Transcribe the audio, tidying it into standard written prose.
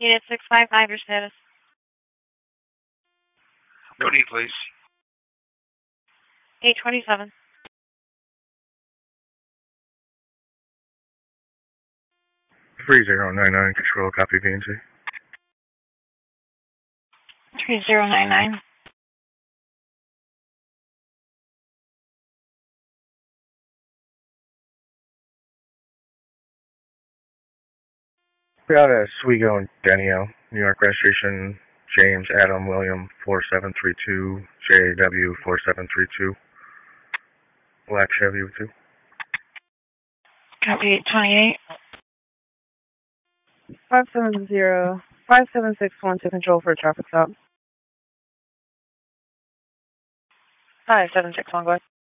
Unit 655, your status. No need, please. 827. Three 3099, control, copy VNC. 3099. We got a Oswego and Danielle, New York registration, James Adam William 4732, JAW 4732. Black Chevy with you. Copy 828. 5761 to control for a traffic stop. Hi, 761, go ahead.